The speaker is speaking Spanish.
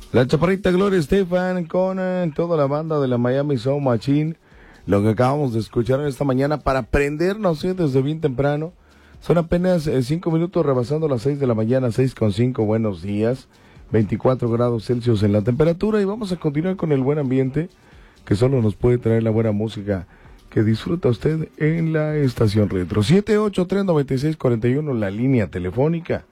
La chaparrita Gloria Estefan con toda la banda de la Miami Sound Machine. Lo que acabamos de escuchar en esta mañana para prendernos desde bien temprano. Son apenas 5 minutos rebasando las 6 de la mañana, 6:05. Buenos días. 24 grados Celsius en la temperatura y vamos a continuar con el buen ambiente que solo nos puede traer la buena música que disfruta usted en la estación retro. 783-9641, la línea telefónica.